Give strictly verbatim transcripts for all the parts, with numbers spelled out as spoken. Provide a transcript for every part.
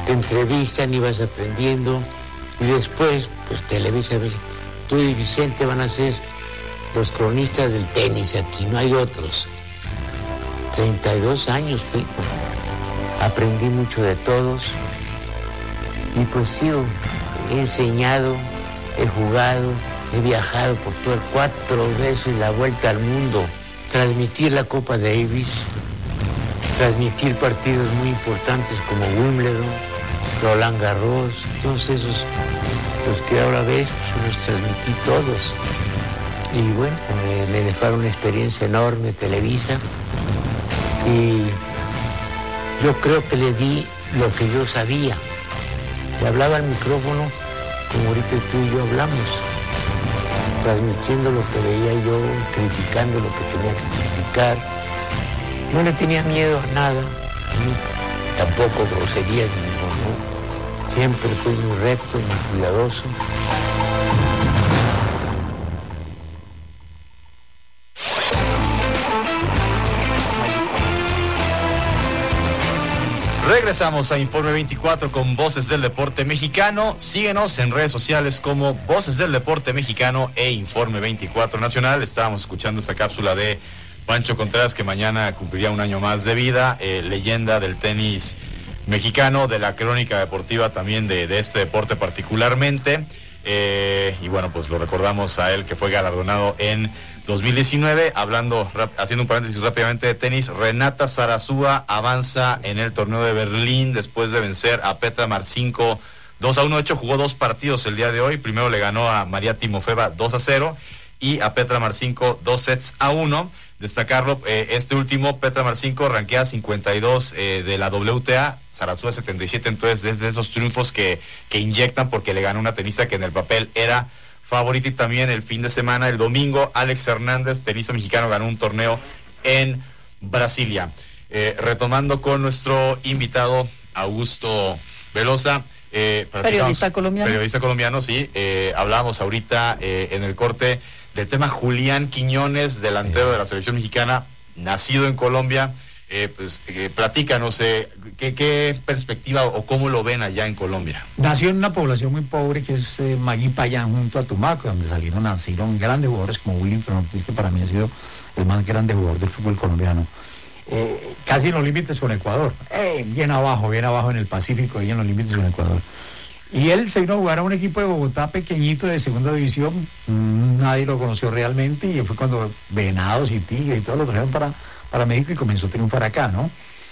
te entrevistan y vas aprendiendo. Y después, pues Televisa, tú y Vicente van a ser los cronistas del tenis aquí, no hay otros. treinta y dos años fui, aprendí mucho de todos. Y pues sí, he enseñado, he jugado, he viajado por todo el cuatro veces la vuelta al mundo. Transmitir la Copa Davis, transmitir partidos muy importantes como Wimbledon, Roland Garros, todos esos, los que ahora ves, pues los transmití todos. Y bueno, me, me dejaron una experiencia enorme Televisa. Y yo creo que le di lo que yo sabía. Le hablaba al micrófono como ahorita tú y yo hablamos, transmitiendo lo que veía yo, criticando lo que tenía que criticar. No le tenía miedo a nada, ni tampoco groserías, no, no. Siempre fui muy recto, muy cuidadoso. Regresamos a Informe veinticuatro con Voces del Deporte Mexicano. Síguenos en redes sociales como Voces del Deporte Mexicano e Informe veinticuatro Nacional. Estábamos escuchando esta cápsula de Pancho Contreras, que mañana cumpliría un año más de vida, eh, leyenda del tenis mexicano, de la crónica deportiva también de, de este deporte particularmente. Eh, y bueno, pues lo recordamos a él, que fue galardonado en dos mil diecinueve. Hablando, haciendo un paréntesis rápidamente de tenis, Renata Zarazúa avanza en el torneo de Berlín después de vencer a Petra Marcinko dos a uno. De hecho, jugó dos partidos el día de hoy. Primero le ganó a María Timofeva dos a cero y a Petra Marcinko dos sets a uno. Destacarlo, eh, este último, Petra Marcinko ranquea cincuenta y dos eh, de la W T A, Zarazúa setenta y siete. Entonces, desde esos triunfos que, que inyectan, porque le ganó una tenista que en el papel era favorita. Y también el fin de semana, el domingo, Alex Hernández, tenista mexicano, ganó un torneo en Brasilia. Eh, retomando con nuestro invitado, Augusto Velosa. Eh, periodista colombiano. Periodista colombiano, sí. Eh, hablábamos ahorita eh, en el corte del tema Julián Quiñones, delantero de la selección mexicana, nacido en Colombia. Eh, pues eh, platícanos, eh, ¿qué, qué perspectiva o cómo lo ven allá en Colombia? Nació en una población muy pobre que es eh, Maguipayán, junto a Tumaco, donde salieron, nacieron grandes jugadores como Willington Ortiz, que para mí ha sido el más grande jugador del fútbol colombiano. Eh, casi en los límites con Ecuador, eh, bien abajo, bien abajo en el Pacífico, y en los límites con Ecuador. Y él se vino a jugar a un equipo de Bogotá pequeñito de segunda división, mmm, nadie lo conoció realmente, y fue cuando Venados y Tigre y todos lo trajeron para, para México y comenzó a triunfar acá, ¿no?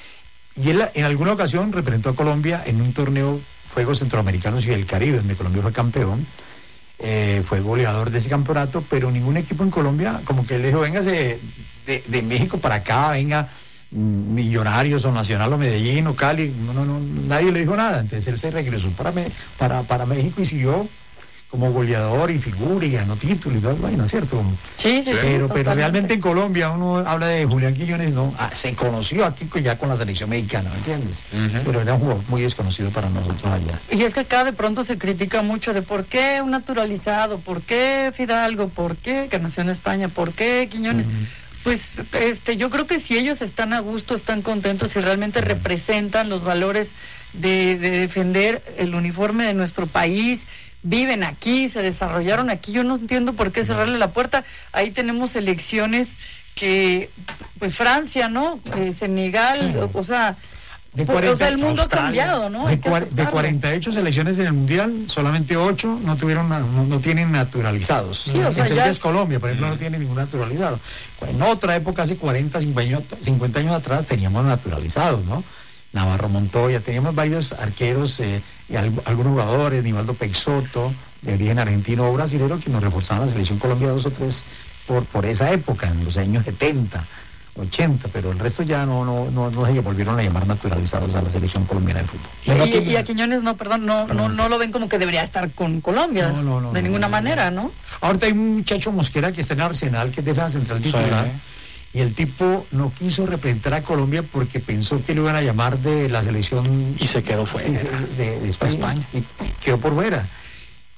Y él en alguna ocasión representó a Colombia en un torneo Juegos Centroamericanos y del Caribe, donde Colombia fue campeón, eh, fue goleador de ese campeonato, pero ningún equipo en Colombia, como que él dijo, véngase de, de, de México para acá, venga, Millonarios o Nacional o Medellín o Cali, no, no, no, nadie le dijo nada. Entonces él se regresó para, para, para México y siguió como goleador y figura y ganó título y todo, ¿no es cierto? Sí, sí, sí. Pero, pero realmente en Colombia uno habla de Julián Quiñones, no, ah, se conoció aquí ya con la selección mexicana, ¿me entiendes? Uh-huh. Pero era un jugador muy desconocido para nosotros allá. Y es que acá de pronto se critica mucho de por qué un naturalizado, por qué Fidalgo, por qué que nació en España, por qué Quiñones. Uh-huh. Pues este, yo creo que si ellos están a gusto, están contentos y realmente representan los valores de, de defender el uniforme de nuestro país, viven aquí, se desarrollaron aquí, yo no entiendo por qué cerrarle la puerta. Ahí tenemos elecciones que, pues Francia, ¿no? Eh, Senegal, sí. o, o sea... De cuarenta, o sea, el mundo Australia, ha cambiado, ¿no? De, cua- de cuarenta y ocho selecciones en el Mundial, solamente ocho no tuvieron no, no tienen naturalizados. Sí, o sea, Entonces ya es... Colombia, por ejemplo, mm. no tiene ningún naturalizado. En otra época, hace cuarenta, cincuenta años atrás, teníamos naturalizados, ¿no? Navarro Montoya, teníamos varios arqueros eh, y al, algunos jugadores, Nivaldo Peixoto, de origen argentino o brasilero, que nos reforzaban la selección Colombia dos o tres por, por esa época, en los años setenta. ochenta, pero el resto ya no no no no se volvieron a llamar naturalizados a la selección colombiana de fútbol. Y, y, y a Quiñones no, perdón, no, perdón. no no lo ven como que debería estar con Colombia, no, no, no, de ninguna no, manera, ¿no? Ahorita hay un muchacho Mosquera que está en Arsenal, que es defensa central titular, sí. Y el tipo no quiso representar a Colombia porque pensó que lo iban a llamar de la selección y se quedó fuera de, de, de España, España y quedó por fuera.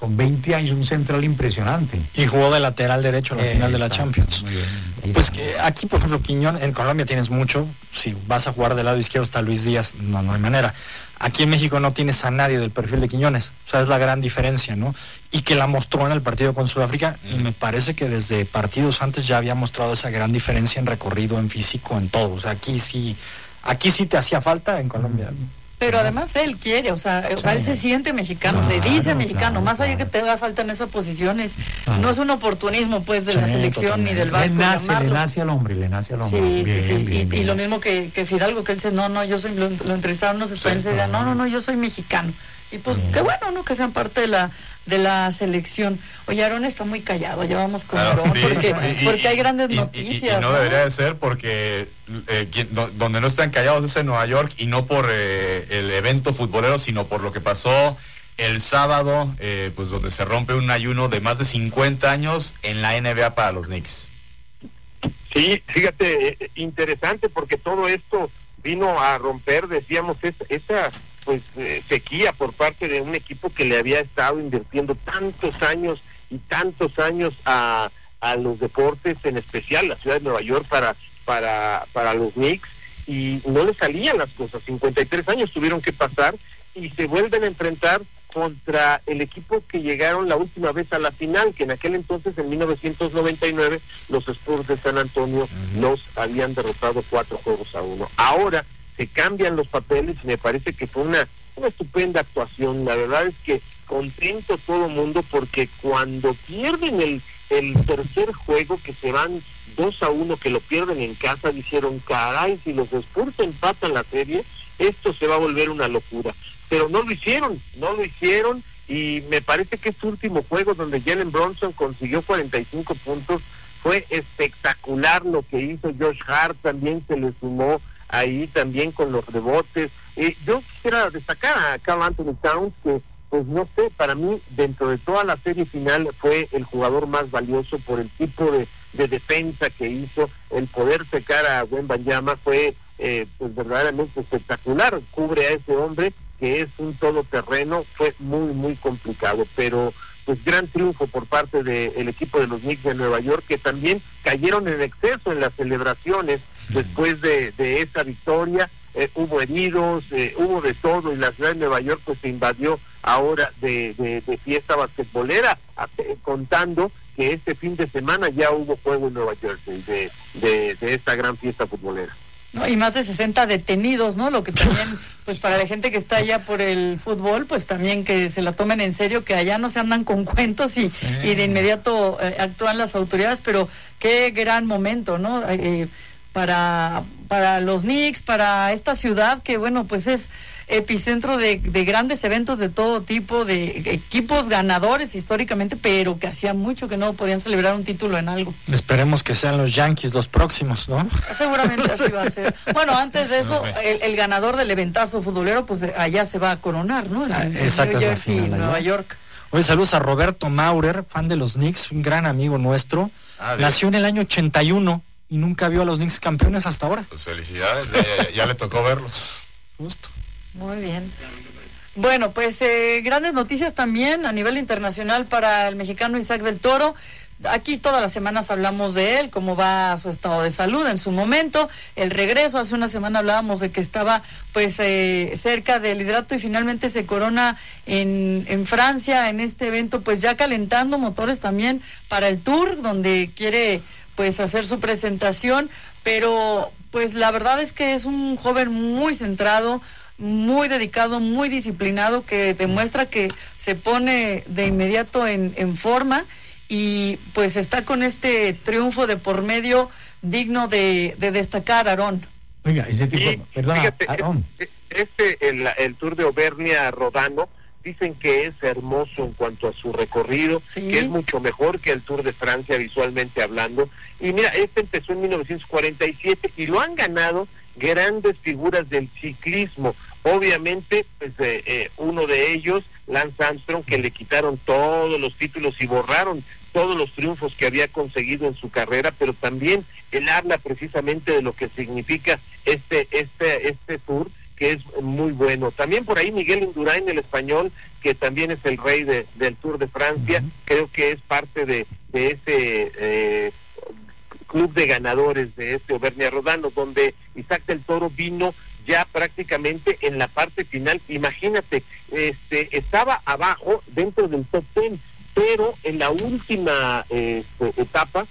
con veinte años, un central impresionante. Y jugó de lateral derecho a la eh, final de la Champions. Muy bien. Pues que aquí, por ejemplo, Quiñón, en Colombia tienes mucho. Si vas a jugar del lado izquierdo está Luis Díaz, no, no hay manera. Aquí en México no tienes a nadie del perfil de Quiñones. O sea, es la gran diferencia, ¿no? Y que la mostró en el partido con Sudáfrica. Mm. Y me parece que desde partidos antes ya había mostrado esa gran diferencia en recorrido, en físico, en todo. O sea, aquí sí, aquí sí te hacía falta en Colombia. Mm. Pero además él quiere, o sea, o sea él se siente mexicano, claro, se dice mexicano, claro, más allá claro. que te haga falta en esa posición, es, claro. no es un oportunismo pues de sí, la selección totalmente. Ni del Vasco. Le nace, le nace al hombre, le nace al hombre. Sí, bien, sí, sí, bien, y, bien. y lo mismo que, que Fidalgo, que él dice, no, no, yo soy, lo, lo entrevistaron unos españoles, sí, y decían, no, no, no, yo soy mexicano. Y pues bien. Qué bueno, ¿no? Que sean parte de la de la selección. Oye, Aarón está muy callado, ya vamos con Aarón, claro, sí, porque, y, porque hay grandes y, noticias. Y, y, y no, ¿no? Debería de ser porque eh, quien, do, donde no están callados es en Nueva York, y no por eh, el evento futbolero, sino por lo que pasó el sábado, eh, pues donde se rompe un ayuno de más de cincuenta años en la N B A para los Knicks. Sí, fíjate, eh, interesante porque todo esto vino a romper, decíamos, esa... esa pues eh, sequía por parte de un equipo que le había estado invirtiendo tantos años y tantos años a, a los deportes, en especial la ciudad de Nueva York para para para los Knicks, y no le salían las cosas. cincuenta y tres años tuvieron que pasar y se vuelven a enfrentar contra el equipo que llegaron la última vez a la final, que en aquel entonces, en mil novecientos noventa y nueve, los Spurs de San Antonio uh-huh. los habían derrotado cuatro juegos a uno. Ahora se cambian los papeles y me parece que fue una, una estupenda actuación. La verdad es que contento todo el mundo, porque cuando pierden el, el tercer juego, que se van dos a uno, que lo pierden en casa, dijeron, caray, si los Spurs empatan la serie, esto se va a volver una locura. Pero no lo hicieron, no lo hicieron, y me parece que este último juego donde Jalen Brunson consiguió cuarenta y cinco puntos, fue espectacular lo que hizo. Josh Hart también se le sumó ahí también con los rebotes. Eh, yo quisiera destacar a Karl Anthony Towns, que pues no sé, para mí dentro de toda la serie final fue el jugador más valioso por el tipo de, de defensa que hizo, el poder secar a Wembanyama fue eh, pues verdaderamente espectacular. Cubre a ese hombre que es un todoterreno, fue muy muy complicado, pero pues gran triunfo por parte del equipo de los Knicks de Nueva York, que también cayeron en exceso en las celebraciones después de, de esa victoria. Eh, hubo heridos, eh, hubo de todo, y la ciudad de Nueva York pues se invadió ahora de, de, de fiesta basquetbolera, eh, contando que este fin de semana ya hubo juego en Nueva Jersey de, de, de esta gran fiesta futbolera. No, y más de sesenta detenidos, ¿no? Lo que también, pues para la gente que está allá por el fútbol, pues también que se la tomen en serio, que allá no se andan con cuentos y, sí. y de inmediato eh, actúan las autoridades, pero qué gran momento, ¿no? Eh, para para los Knicks, para esta ciudad que, bueno, pues es epicentro de, de grandes eventos de todo tipo, de equipos ganadores históricamente, pero que hacía mucho que no podían celebrar un título en algo. Esperemos que sean los Yankees los próximos, ¿no? Seguramente así va a ser. Bueno, antes de eso, el, el ganador del eventazo futbolero, pues allá se va a coronar, ¿no? En, ah, en exacto, New Jersey, final, Nueva York. Oye, saludos a Roberto Maurer, fan de los Knicks, un gran amigo nuestro. Ah, nació en el año ochenta y uno y nunca vio a los Knicks campeones hasta ahora. Pues felicidades, ya, ya, ya le tocó verlos. Justo. Muy bien. Bueno, pues eh, grandes noticias también a nivel internacional para el mexicano Isaac del Toro. Aquí todas las semanas hablamos de él, cómo va su estado de salud en su momento, el regreso. Hace una semana hablábamos de que estaba pues eh, cerca del hidrato y finalmente se corona en, en Francia en este evento, pues ya calentando motores también para el Tour, donde quiere pues hacer su presentación, pero pues la verdad es que es un joven muy centrado, muy dedicado, muy disciplinado, que demuestra que se pone de inmediato en, en forma, y pues está con este triunfo de por medio digno de, de destacar, Aarón. Oiga, ese tipo, y, perdona, fíjate, Aarón. Este, el, el Tour de Auvernia-Rodano, dicen que es hermoso en cuanto a su recorrido, ¿sí? Que es mucho mejor que el Tour de Francia visualmente hablando. Y mira, este empezó en mil novecientos cuarenta y siete y lo han ganado grandes figuras del ciclismo. Obviamente, pues eh, eh, uno de ellos, Lance Armstrong, que le quitaron todos los títulos y borraron todos los triunfos que había conseguido en su carrera, pero también él habla precisamente de lo que significa este este este Tour, que es muy bueno. También por ahí Miguel Indurain, el español, que también es el rey de, del Tour de Francia, uh-huh. creo que es parte de, de ese eh, club de ganadores de este Auvernia Rodano, donde Isaac del Toro vino ya prácticamente en la parte final. Imagínate, este estaba abajo dentro del top ten, pero en la última eh, etapa,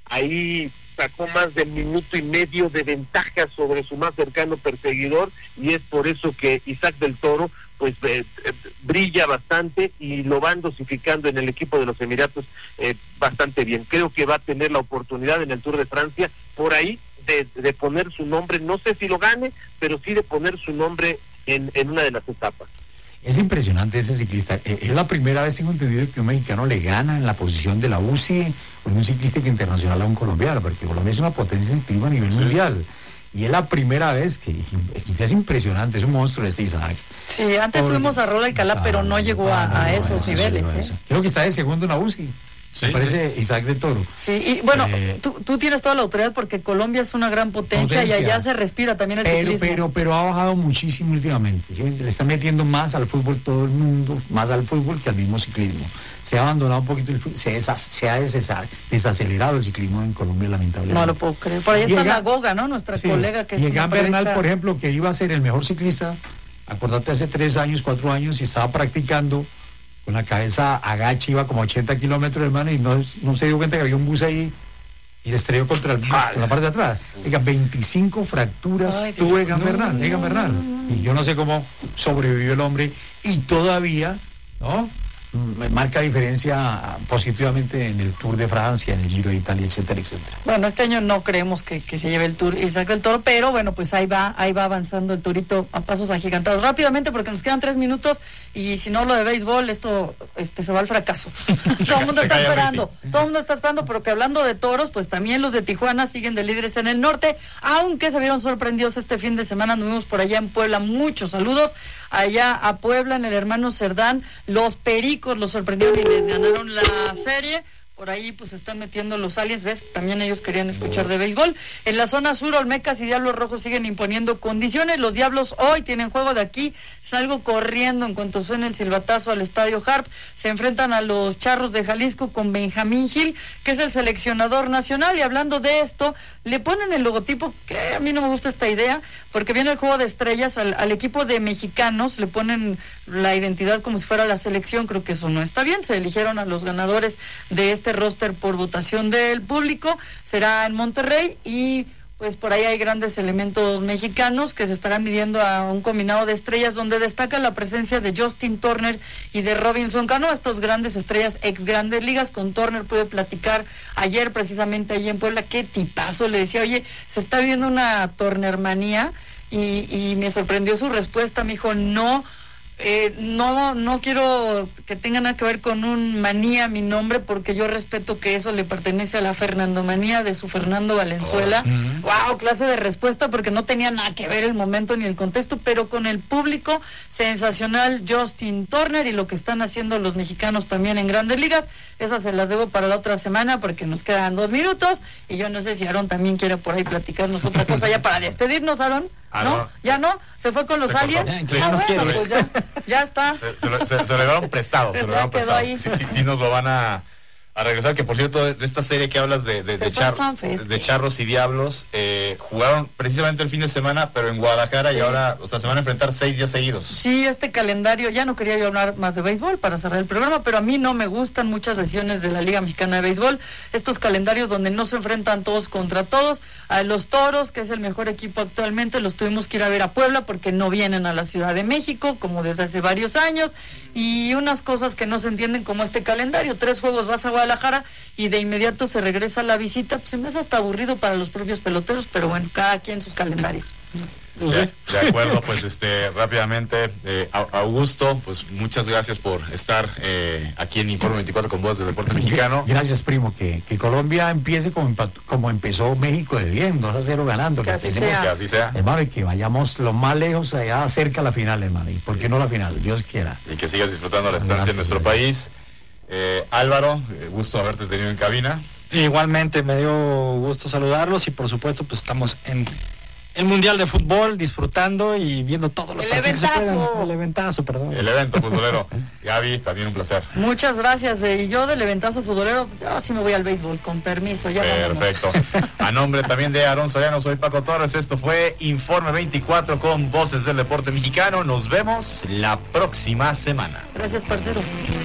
ahí sacó más de minuto y medio de ventaja sobre su más cercano perseguidor, y es por eso que Isaac del Toro pues eh, eh, brilla bastante y lo van dosificando en el equipo de los Emiratos eh, bastante bien. Creo que va a tener la oportunidad en el Tour de Francia por ahí de, de poner su nombre, no sé si lo gane, pero sí de poner su nombre en, en una de las etapas. Es impresionante ese ciclista. Es la primera vez, tengo entendido, que un mexicano le gana en la posición de la U C I o en un ciclista internacional a un colombiano, porque Colombia es una potencia ciclismo a nivel sí. mundial. Y es la primera vez que, que es impresionante, es un monstruo este Isaac. Sí, antes Por... tuvimos a Rola Alcalá, pero no llegó a, a esos no, niveles. Eso, ¿eh? Eso. Creo que está de segundo en la U C I. Sí, me parece sí. Isaac del Toro. Sí, y bueno, eh, tú, tú tienes toda la autoridad porque Colombia es una gran potencia, potencia. y allá se respira también el pero, ciclismo. Pero, pero ha bajado muchísimo últimamente. ¿Sí? Le está metiendo más al fútbol todo el mundo, más al fútbol que al mismo ciclismo. Se ha abandonado un poquito el fútbol, se, desa, se ha desesar, desacelerado el ciclismo en Colombia, lamentablemente. No lo puedo creer. Por ahí está Llega, la Goga, ¿no? Nuestra sí, colega que es. Y Egan Bernal, por ejemplo, que iba a ser el mejor ciclista, acordate, hace tres años, cuatro años, y estaba practicando con la cabeza agacha, iba como ochenta kilómetros, hermano, y no, no se dio cuenta que había un bus ahí y se estrelló contra el bus, con la parte de atrás. Oiga, veinticinco fracturas Ay, tuvo Egan no, Bernal, no, Egan Bernal. Y yo no sé cómo sobrevivió el hombre y todavía, ¿no? Marca diferencia positivamente en el Tour de Francia, en el Giro de Italia, etcétera, etcétera. Bueno, este año no creemos que, que se lleve el Tour Isaac del Toro, pero bueno, pues ahí va, ahí va avanzando el Torito a pasos agigantados. Rápidamente, porque nos quedan tres minutos, y si no lo de béisbol, esto este se va al fracaso. Todo el mundo está esperando, todo el mundo está esperando, pero que hablando de toros, pues también los de Tijuana siguen de líderes en el norte, aunque se vieron sorprendidos este fin de semana. Anduvimos por allá en Puebla, muchos saludos allá a Puebla, en el Hermano Cerdán. Los Pericos los sorprendieron y les ganaron la serie. Por ahí pues están metiendo los aliens, ¿ves? También ellos querían escuchar de béisbol. En la zona sur, Olmecas y Diablos Rojos siguen imponiendo condiciones. Los Diablos hoy tienen juego de aquí. Salgo corriendo en cuanto suene el silbatazo al Estadio Harp. Se enfrentan a los Charros de Jalisco con Benjamín Gil, que es el seleccionador nacional. Y hablando de esto, le ponen el logotipo, que a mí no me gusta esta idea, porque viene el juego de estrellas, al, al equipo de mexicanos le ponen la identidad como si fuera la selección. Creo que eso no está bien. Se eligieron a los ganadores de este roster por votación del público. Será en Monterrey y pues por ahí hay grandes elementos mexicanos que se estarán midiendo a un combinado de estrellas, donde destaca la presencia de Justin Turner y de Robinson Cano, estos grandes estrellas ex Grandes Ligas. Con Turner pude platicar ayer precisamente allí en Puebla. Qué tipazo, le decía, oye, se está viendo una Turnermanía, y, y me sorprendió su respuesta. Me dijo, no Eh, no no quiero que tenga nada que ver con un manía mi nombre, porque yo respeto que eso le pertenece a la Fernandomanía de su Fernando Valenzuela. Oh. Wow, clase de respuesta, porque no tenía nada que ver el momento ni el contexto, pero con el público sensacional Justin Turner y lo que están haciendo los mexicanos también en Grandes Ligas. Esas se las debo para la otra semana porque nos quedan dos minutos y yo no sé si Aarón también quiere por ahí platicarnos otra cosa ya para despedirnos. Aarón, ¿no? ¿No? ¿Ya no? ¿Se fue con los se aliens? Sí, ah, no bueno, quiero, pues ya, ya está. Se, se, lo, se, se lo llevaron prestado, se lo llevaron prestado. Sí, sí, sí nos lo van a, a regresar, que por cierto, de, de esta serie que hablas de, de, de, char, de Charros y Diablos, eh, jugaron precisamente el fin de semana, pero en Guadalajara, sí. Y ahora, o sea, se van a enfrentar seis días seguidos. Sí, este calendario, ya no quería yo hablar más de béisbol para cerrar el programa, pero a mí no me gustan muchas decisiones de la Liga Mexicana de Béisbol, estos calendarios donde no se enfrentan todos contra todos. A los Toros, que es el mejor equipo actualmente, los tuvimos que ir a ver a Puebla porque no vienen a la Ciudad de México, como desde hace varios años, y unas cosas que no se entienden como este calendario, tres juegos vas a Guadalajara y de inmediato se regresa a la visita. Pues se me hace hasta aburrido para los propios peloteros, pero bueno, cada quien sus calendarios. De, de acuerdo, pues este rápidamente, eh, Augusto, pues muchas gracias por estar eh, aquí en Informe veinticuatro con Voz del Deporte Mexicano. Gracias, primo, que, que Colombia empiece como, como empezó México de bien, dos a cero ganando. Que, que, así sea. que así sea. Hermano, y que vayamos lo más lejos, allá cerca a la final, hermano. ¿Y por qué no la final? Dios quiera. Y que sigas disfrutando la estancia en nuestro gracias. país. Eh, Álvaro, eh, gusto haberte tenido en cabina. Igualmente, me dio gusto saludarlos y por supuesto, pues estamos en el Mundial de Fútbol, disfrutando y viendo todos los el partidos. Eventazo. El eventazo, perdón. El evento futbolero. Gaby, también un placer. Muchas gracias. De, y yo del eventazo futbolero, pues, oh, sí me voy al béisbol, con permiso. Ya Perfecto. Vámonos. A nombre también de Aarón Soriano, soy Paco Torres. Esto fue Informe veinticuatro con Voces del Deporte Mexicano. Nos vemos la próxima semana. Gracias, parcero.